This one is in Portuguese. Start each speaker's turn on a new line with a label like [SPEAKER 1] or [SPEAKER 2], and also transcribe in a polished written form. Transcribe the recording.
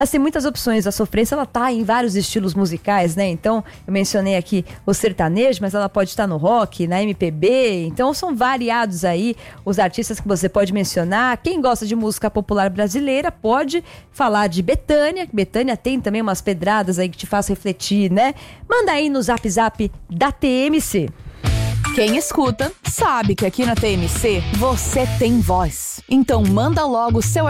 [SPEAKER 1] Assim, muitas opções. A sofrência, ela tá em vários estilos musicais, né? Então, eu mencionei aqui o sertanejo, mas ela pode estar no rock, na MPB. Então, são variados aí os artistas que você pode mencionar. Quem gosta de música popular brasileira pode falar de Bethânia. Bethânia tem também umas pedradas aí que te faz refletir, né? Manda aí no Zap Zap da TMC.
[SPEAKER 2] Quem escuta sabe que aqui na TMC você tem voz. Então manda logo seu